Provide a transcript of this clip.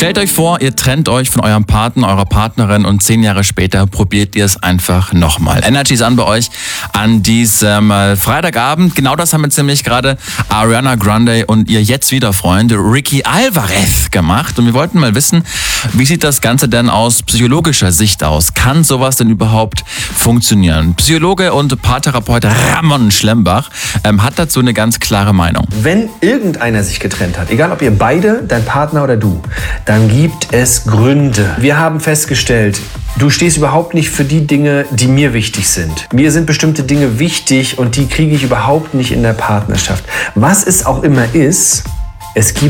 Stellt euch vor, ihr trennt euch von eurem Partner, eurer Partnerin und 10 Jahre später probiert ihr es einfach nochmal. Energy ist an bei euch an diesem Freitagabend. Genau das haben jetzt nämlich gerade Ariana Grande und ihr jetzt wieder Freund Ricky Alvarez gemacht. Und wir wollten mal wissen, wie sieht das Ganze denn aus psychologischer Sicht aus? Kann sowas denn überhaupt funktionieren? Psychologe und Paartherapeut Ramon Schlembach hat dazu eine ganz klare Meinung. Wenn irgendeiner sich getrennt hat, egal ob ihr beide, dein Partner oder du, dann gibt es Gründe. Wir haben festgestellt, du stehst überhaupt nicht für die Dinge, die mir wichtig sind. Mir sind bestimmte Dinge wichtig und die kriege ich überhaupt nicht in der Partnerschaft. Was es auch immer ist, es gibt